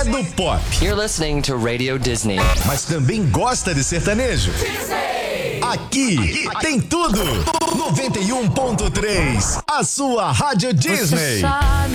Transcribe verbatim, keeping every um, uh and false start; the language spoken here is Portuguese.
do pop. You're listening to Radio Disney. Mas também gosta de sertanejo. Aqui tem tudo. noventa e um ponto três, a sua Rádio Disney. Você sabe